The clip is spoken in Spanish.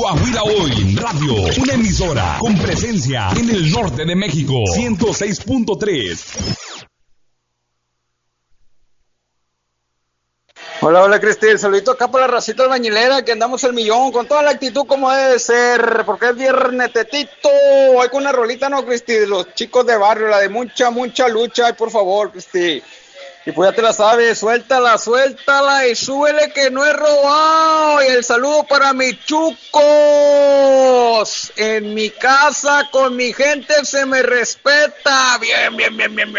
Coahuila Hoy Radio, una emisora con presencia en el norte de México, 106.3. Hola, hola Cristi, saludito acá para la racita albañilera, que andamos el millón, con toda la actitud como debe ser, porque es viernes tetito, hay con una rolita, ¿no, Cristi? De los chicos de barrio, la de mucha lucha, ay, por favor, Cristi. Y pues ya te la sabes, suéltala y súbele que no es robado. Y el saludo para mis chucos. En mi casa con mi gente se me respeta. Bien.